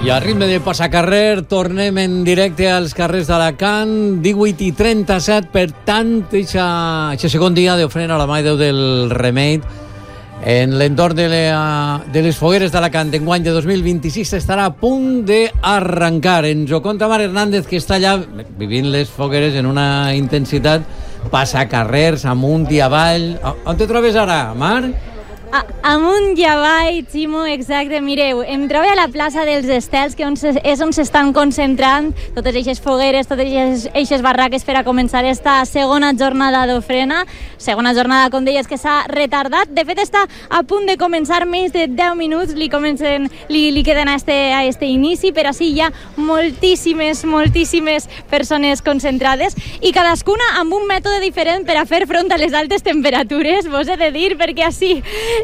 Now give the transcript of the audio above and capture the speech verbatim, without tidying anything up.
I a ritme de passacarrer tornem en directe als carrers d'Alacant, divuit i trenta-set, per tant, aquest segon dia d'ofrena a la Mare de Déu del Remei en l'entorn de, la, de les fogueres d'Alacant enguany de dos mil vint-i-sis estarà a punt d'arrencar. Ens ho conta Mar Hernández, que està allà vivint les fogueres en una intensitat, passacarrers amunt i avall. On te trobes ara, Mar? A, amunt i avall, Ximo, exacte. Mireu, em trobo a la plaça dels Estels, que on se, és on s'estan concentrant totes aquestes fogueres, totes aquestes barraques per a començar esta segona jornada d'ofrena. Segona jornada, com deies, que s'ha retardat. De fet, està a punt de començar, més de deu minuts li, comencen, li, li queden a este, a este inici, però sí, hi ha moltíssimes, moltíssimes persones concentrades i cadascuna amb un mètode diferent per a fer front a les altes temperatures, vos he de dir, perquè així